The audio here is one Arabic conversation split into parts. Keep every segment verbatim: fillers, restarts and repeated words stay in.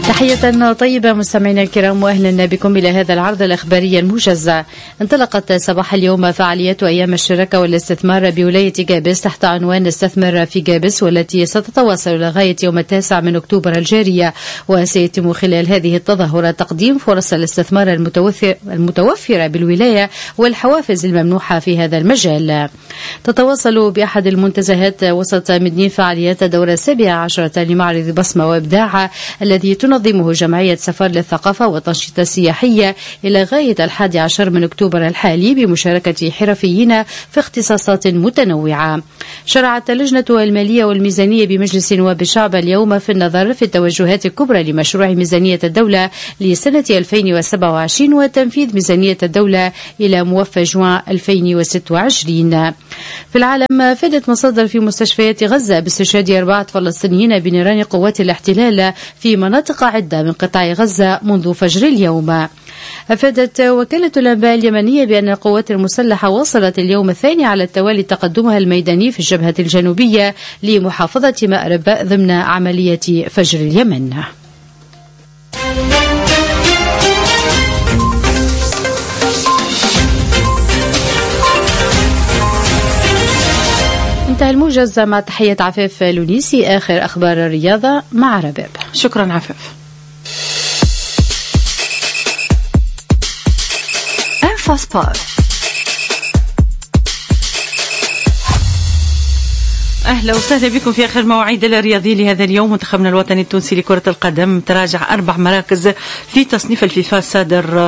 تحية طيبة مستمعينا الكرام، وأهلا بكم إلى هذا العرض الإخباري الموجز. انطلقت صباح اليوم فعاليات أيام الشراكة والاستثمار بولاية جابس تحت عنوان استثمر في جابس، والتي ستتواصل لغاية يوم التاسع من أكتوبر الجارية. وسيتم خلال هذه التظاهرة تقديم فرص الاستثمار المتوفرة بالولاية والحوافز الممنوحة في هذا المجال. تتواصل بأحد المنتزهات وسط مدنين فعاليات الدورة السابعة عشرة لمعرض بصمة وإبداع الذي تنظمه جمعية سفر للثقافة والتنشيط السياحية إلى غاية الحادي عشر من أكتوبر الحالي بمشاركة حرفيين في اختصاصات متنوعة. شرعت اللجنة المالية والميزانية بمجلس نواب الشعب اليوم في النظر في التوجهات الكبرى لمشروع ميزانية الدولة لسنة ألفين وسبعة وعشرين وتنفيذ ميزانية الدولة إلى موفى جوان ألفين وستة وعشرين. في العالم، فادت مصادر في مستشفيات غزة باستشهاد أربعة فلسطينيين بنيران قوات الاحتلال في مناطق عدة من قطاع غزة منذ فجر اليوم. أفادت وكالة الأنباء اليمنية بأن القوات المسلحة واصلت اليوم الثاني على التوالي تقدمها الميداني في الجبهة الجنوبية لمحافظة مأرب ضمن عملية فجر اليمن. انتهى الموجز مع تحية عفاف لونيسي. آخر أخبار الرياضة مع رباب. شكرا عفاف. انفاسبار. أهلا وسهلا بكم في آخر مواعيد الرياضي لهذا اليوم. منتخبنا الوطني التونسي لكرة القدم تراجع أربع مراكز في تصنيف الفيفا الصادر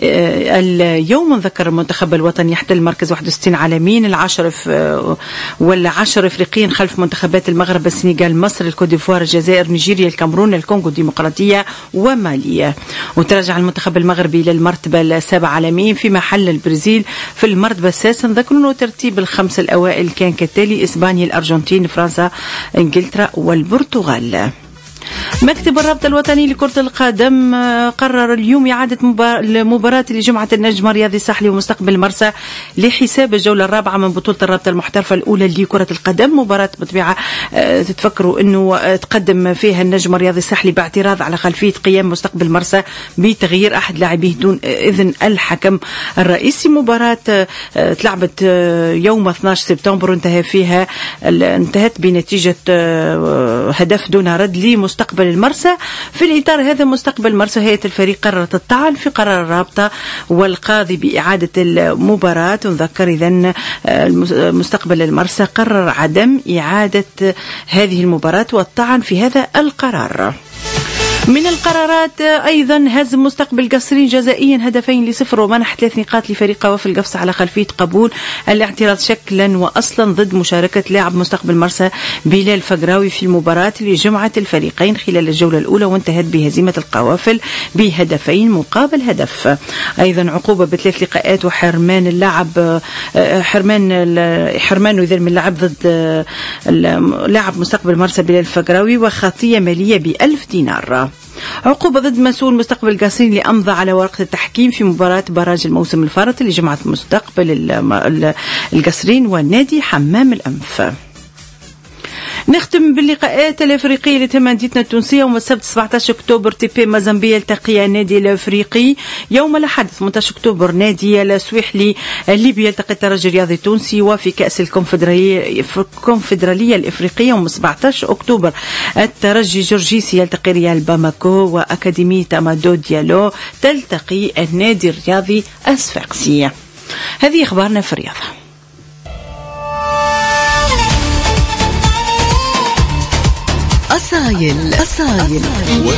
اليوم. نذكر المنتخب الوطني يحتل المركز واحد وستين عالميا، العاشر ولا عشر إفريقيا خلف منتخبات المغرب، السنغال، مصر، الكوت ديفوار، الجزائر، نيجيريا، الكاميرون، الكونغو الديمقراطية وماليا. وتراجع المنتخب المغربي للمرتبة السابعة عالميا، في محل البرازيل في المرتبة السادسة. نذكر أنه ترتيب الخمس الأوائل كان كالتالي: إسبانيا، الأرجنتين، فرنسا، انجلترا والبرتغال. مكتب الرابطة الوطني لكرة القدم قرر اليوم إعادة مباراة لجمعة النجم الرياضي الساحلي ومستقبل مرسى لحساب الجولة الرابعة من بطولة الرابطة المحترفة الأولى لكرة القدم. مباراة بطبيعة تتفكروا أنه تقدم فيها النجم الرياضي الساحلي باعتراض على خلفية قيام مستقبل مرسى بتغيير أحد لاعبيه دون إذن الحكم الرئيسي. مباراة تلعبت يوم اثني عشر سبتمبر وانتهى فيها انتهت بنتيجة هدف دون رد لمستقبل المرسى. في الإطار هذا مستقبل مرسى هيئة الفريق قررت الطعن في قرار الرابطة والقاضي بإعادة المباراة. ونذكر إذن مستقبل المرسى قرر عدم إعادة هذه المباراة والطعن في هذا القرار. من القرارات أيضا هزم مستقبل قصرين جزائيا هدفين لصفر ومنح ثلاث نقاط لفريق قوافل القفص على خلفية قبول الاعتراض شكلا وأصلا ضد مشاركة لاعب مستقبل مرسى بلال فقراوي في المباراة لجمعة الفريقين خلال الجولة الأولى، وانتهت بهزيمة القوافل بهدفين مقابل هدف. أيضا عقوبة بثلاث لقاءات وحرمان اللاعب حرمان حرمان إذن من اللعب ضد لاعب مستقبل مرسى بلال فقراوي، وخطية مالية بألف دينار. عقوبة ضد مسؤول مستقبل القاسرين اللي أمضى على ورقة التحكيم في مباراة براج الموسم الفارط لجمعة مستقبل القاسرين والنادي حمام الأنف. نختم باللقاءات الافريقيه اللي تم انديتنا التونسيه. يوم السبت سبعة عشر اكتوبر تي بي مازامبيه يلتقي النادي الافريقي. يوم الاحد ثمانية عشر اكتوبر نادي السويحلي الليبي يلتقي الترجي الرياضي التونسي. وفي كاس الكونفدراليه الكونفدراليه الافريقيه يوم سبعة عشر اكتوبر الترجي جورجيسي يلتقي ريال باماكو، واكاديميه امادو ديالو تلتقي النادي الرياضي الصفاقسي. هذه اخبارنا في الرياضه. أصايل أصايل